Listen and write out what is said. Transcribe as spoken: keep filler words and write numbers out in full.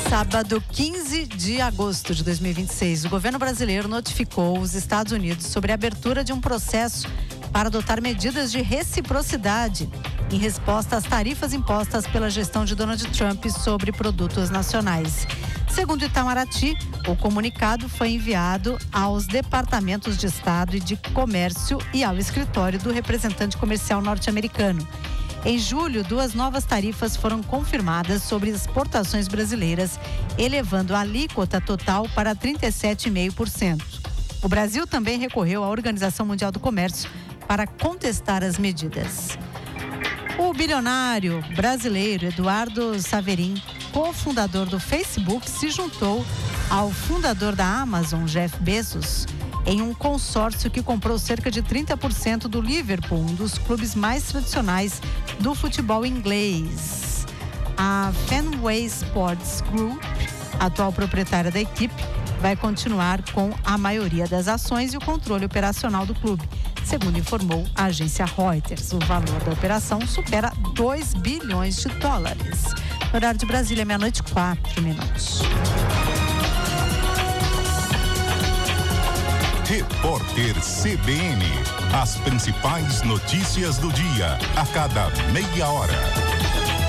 Sábado, quinze de agosto de dois mil e vinte e seis, o governo brasileiro notificou os Estados Unidos sobre a abertura de um processo para adotar medidas de reciprocidade em resposta às tarifas impostas pela gestão de Donald Trump sobre produtos nacionais. Segundo Itamaraty, o comunicado foi enviado aos departamentos de Estado e de Comércio e ao escritório do representante comercial norte-americano. Em julho, duas novas tarifas foram confirmadas sobre exportações brasileiras, elevando a alíquota total para trinta e sete vírgula cinco por cento. O Brasil também recorreu à Organização Mundial do Comércio para contestar as medidas. O bilionário brasileiro Eduardo Saverin, cofundador do Facebook, se juntou ao fundador da Amazon, Jeff Bezos, em um consórcio que comprou cerca de trinta por cento do Liverpool, um dos clubes mais tradicionais do futebol inglês. A Fenway Sports Group, atual proprietária da equipe, vai continuar com a maioria das ações e o controle operacional do clube, segundo informou a agência Reuters. O valor da operação supera dois bilhões de dólares. No horário de Brasília, meia-noite, quatro minutos. Repórter C B N. As principais notícias do dia, a cada meia hora.